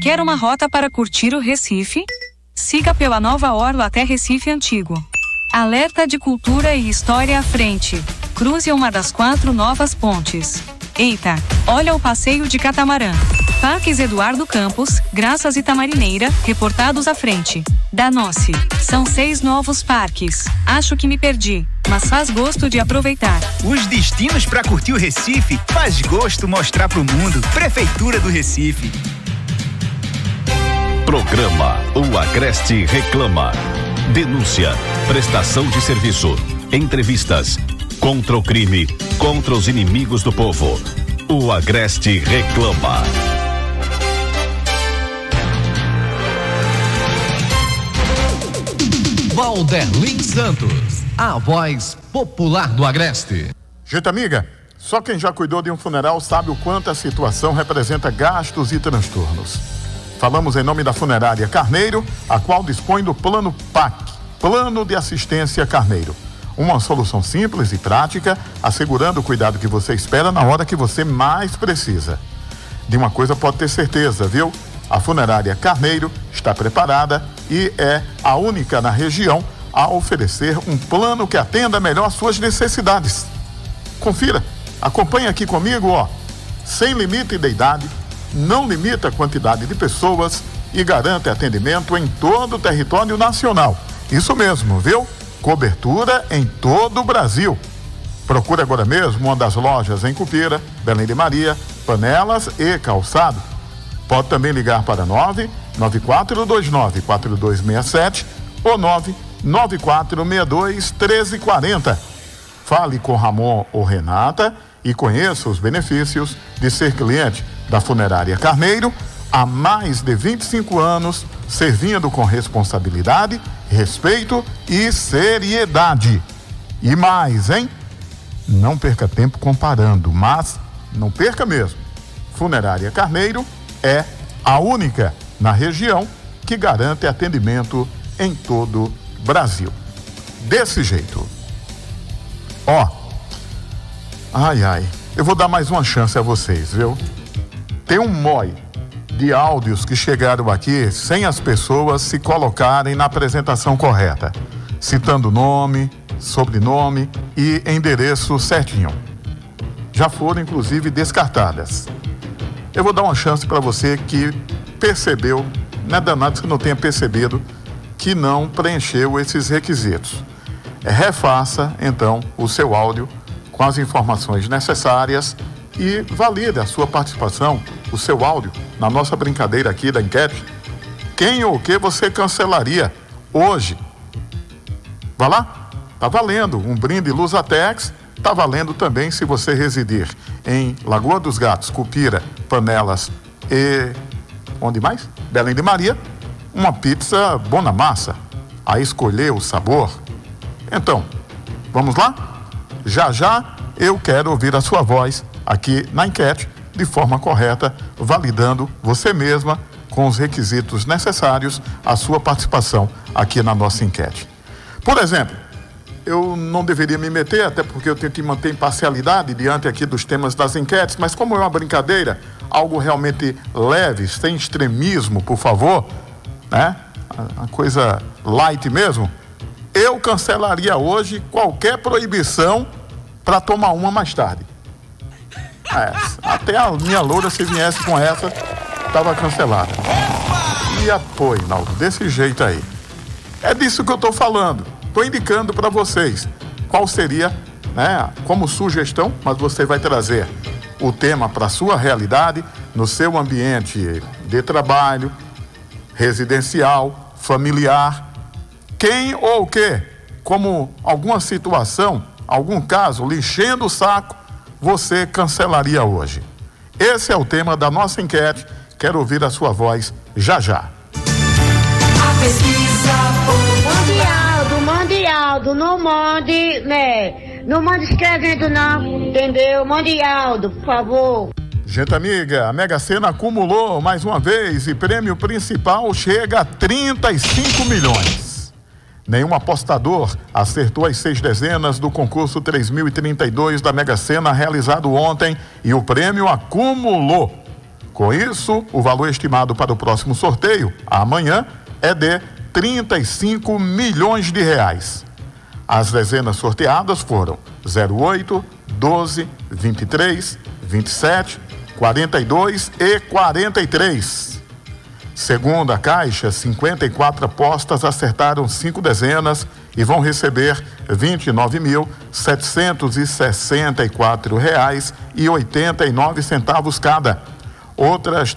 Quer uma rota para curtir o Recife? Siga pela nova orla até Recife Antigo. Alerta de cultura e história à frente. Cruze uma das 4 novas pontes. Eita, olha o passeio de catamarã. Parques Eduardo Campos, Graças e Tamarineira, reportados à frente. Danossi, são 6 novos parques. Acho que me perdi, mas faz gosto de aproveitar. Os destinos para curtir o Recife faz gosto mostrar pro mundo. Prefeitura do Recife. Programa O Agreste Reclama. Denúncia, prestação de serviço, entrevistas, contra o crime, contra os inimigos do povo. O Agreste Reclama. Valderlin Santos, a voz popular do Agreste. Gente amiga, só quem já cuidou de um funeral sabe o quanto a situação representa gastos e transtornos. Falamos em nome da Funerária Carneiro, a qual dispõe do Plano PAC, Plano de Assistência Carneiro. Uma solução simples e prática, assegurando o cuidado que você espera na hora que você mais precisa. De uma coisa pode ter certeza, viu? A Funerária Carneiro está preparada e é a única na região a oferecer um plano que atenda melhor suas necessidades. Confira, acompanhe aqui comigo, ó. Sem limite de idade, não limita a quantidade de pessoas e garante atendimento em todo o território nacional. Isso mesmo, viu? Cobertura em todo o Brasil. Procure agora mesmo uma das lojas em Cupira, Belém de Maria, Panelas e Calçado. Pode também ligar para 99429-4267 ou 99462-1340. Fale com Ramon ou Renata e conheça os benefícios de ser cliente da Funerária Carneiro há mais de 25 anos, servindo com responsabilidade, respeito e seriedade. E mais, hein? Não perca tempo comparando, mas não perca mesmo. Funerária Carneiro é a única na região que garante atendimento em todo o Brasil. Desse jeito. Ó, eu vou dar mais uma chance a vocês, viu? Tem um MOI de áudios que chegaram aqui sem as pessoas se colocarem na apresentação correta, citando nome, sobrenome e endereço certinho. Já foram, inclusive, descartadas. Eu vou dar uma chance para você que percebeu, não é danado que não tenha percebido, que não preencheu esses requisitos. Refaça, então, o seu áudio com as informações necessárias e valide a sua participação, o seu áudio, na nossa brincadeira aqui da enquete. Quem ou o que você cancelaria hoje? Vai lá, tá valendo um brinde Lusatex, tá valendo também se você residir em Lagoa dos Gatos, Cupira, Panelas e... onde mais? Belém de Maria, uma pizza Bonamassa, a escolher o sabor. Então, vamos lá? Já já eu quero ouvir a sua voz aqui na enquete, de forma correta, validando você mesma com os requisitos necessários a sua participação aqui na nossa enquete. Por exemplo, eu não deveria me meter, até porque eu tento manter imparcialidade diante aqui dos temas das enquetes, mas como é uma brincadeira, algo realmente leve, sem extremismo, por favor, né? A coisa light mesmo, eu cancelaria hoje qualquer proibição para tomar uma mais tarde. Até a minha loura, se viesse com essa, estava cancelada. E apoio, Naldo, desse jeito aí. É disso que eu estou falando. Estou indicando para vocês qual seria, né, como sugestão, mas você vai trazer o tema para a sua realidade, no seu ambiente de trabalho, residencial, familiar. Quem ou o que, como alguma situação, algum caso, lhe enchendo o saco, você cancelaria hoje? Esse é o tema da nossa enquete. Quero ouvir a sua voz já já. A pesquisa mande Aldo, não mande, né? Não mande escrevendo não, entendeu? Mande Aldo, por favor. Gente amiga, a Mega Sena acumulou mais uma vez e prêmio principal chega a 35 milhões. Nenhum apostador acertou as 6 dezenas do concurso 3032 da Mega Sena realizado ontem e o prêmio acumulou. Com isso, o valor estimado para o próximo sorteio, amanhã, é de 35 milhões de reais. As dezenas sorteadas foram 08, 12, 23, 27, 42 e 43. Segundo a Caixa, 54 apostas acertaram 5 dezenas e vão receber R$ 29.764,89 cada. Outras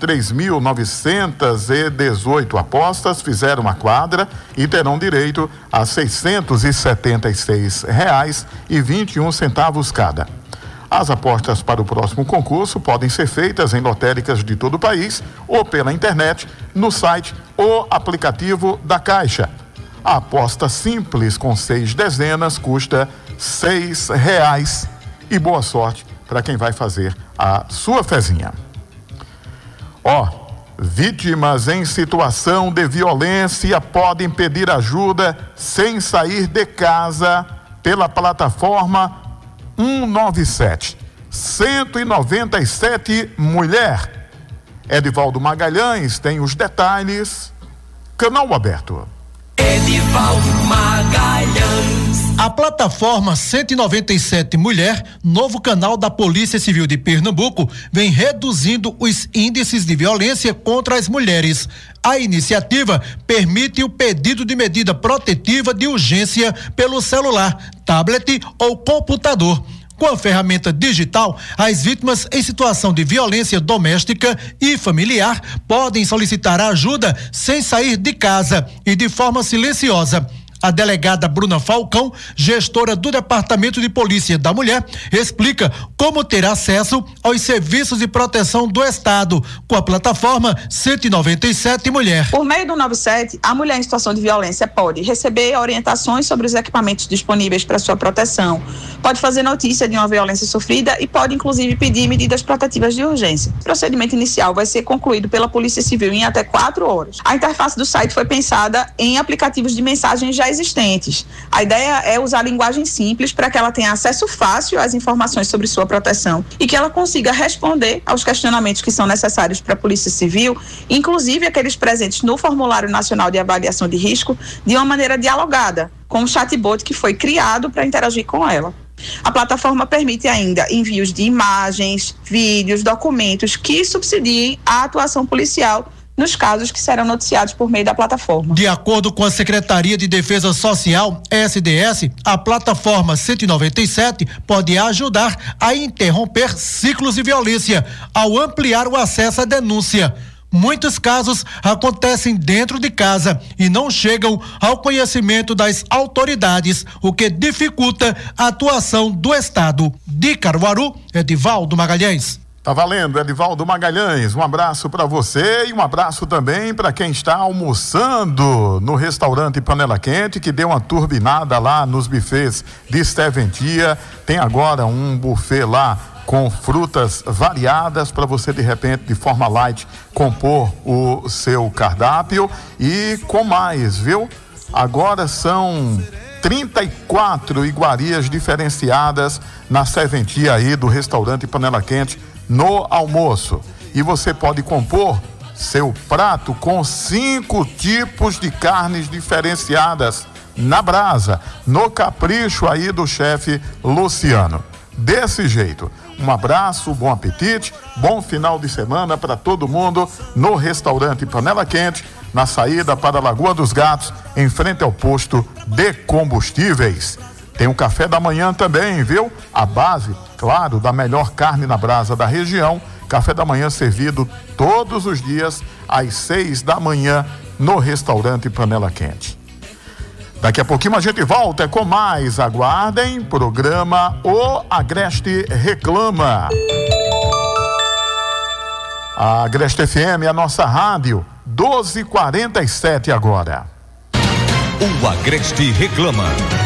3.918 apostas fizeram a quadra e terão direito a R$ 676,21 cada. As apostas para o próximo concurso podem ser feitas em lotéricas de todo o país ou pela internet, no site ou aplicativo da Caixa. A aposta simples com 6 dezenas custa R$ 6,00. E boa sorte para quem vai fazer a sua fezinha. Vítimas em situação de violência podem pedir ajuda sem sair de casa pela plataforma 197. 197 Mulher. Edivaldo Magalhães tem os detalhes. Canal aberto. Edivaldo Magalhães. A plataforma 197 Mulher, novo canal da Polícia Civil de Pernambuco, vem reduzindo os índices de violência contra as mulheres. A iniciativa permite o pedido de medida protetiva de urgência pelo celular, tablet ou computador. Com a ferramenta digital, as vítimas em situação de violência doméstica e familiar podem solicitar ajuda sem sair de casa e de forma silenciosa. A delegada Bruna Falcão, gestora do Departamento de Polícia da Mulher, explica como ter acesso aos serviços de proteção do Estado com a plataforma 197 Mulher. Por meio do 97, a mulher em situação de violência pode receber orientações sobre os equipamentos disponíveis para sua proteção, pode fazer notícia de uma violência sofrida e pode inclusive pedir medidas protetivas de urgência. O procedimento inicial vai ser concluído pela Polícia Civil em até 4 horas. A interface do site foi pensada em aplicativos de mensagem já existentes. A ideia é usar linguagem simples para que ela tenha acesso fácil às informações sobre sua proteção e que ela consiga responder aos questionamentos que são necessários para a Polícia Civil, inclusive aqueles presentes no Formulário Nacional de Avaliação de Risco, de uma maneira dialogada, com um chatbot que foi criado para interagir com ela. A plataforma permite ainda envios de imagens, vídeos, documentos que subsidiem a atuação policial nos casos que serão noticiados por meio da plataforma. De acordo com a Secretaria de Defesa Social, SDS, a plataforma 197 pode ajudar a interromper ciclos de violência ao ampliar o acesso à denúncia. Muitos casos acontecem dentro de casa e não chegam ao conhecimento das autoridades, o que dificulta a atuação do Estado. De Caruaru, Edivaldo Magalhães. Tá valendo, Edivaldo Magalhães. Um abraço para você e um abraço também para quem está almoçando no restaurante Panela Quente, que deu uma turbinada lá nos buffets de serventia. Tem agora um buffet lá com frutas variadas para você, de repente, de forma light, compor o seu cardápio e com mais, viu? Agora são 34 iguarias diferenciadas na serventia aí do restaurante Panela Quente no almoço. E você pode compor seu prato com 5 tipos de carnes diferenciadas na brasa, no capricho aí do chefe Luciano. Desse jeito, um abraço, bom apetite, bom final de semana para todo mundo no restaurante Panela Quente, na saída para a Lagoa dos Gatos, em frente ao posto de combustíveis. Tem um café da manhã também, viu? A base, claro, da melhor carne na brasa da região. Café da manhã servido todos os dias às 6 da manhã no restaurante Panela Quente. Daqui a pouquinho a gente volta com mais. Aguardem, programa O Agreste Reclama. A Agreste FM é a nossa rádio, 12h47 agora. O Agreste Reclama.